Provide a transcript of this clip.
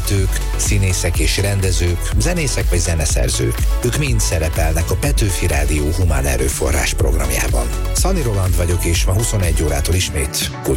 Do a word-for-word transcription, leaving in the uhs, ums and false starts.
költők, színészek és rendezők, zenészek vagy zeneszerzők. Ők mind szerepelnek a Petőfi Rádió Humán Erőforrás programjában. Szani Roland vagyok, és ma huszonegy órától ismét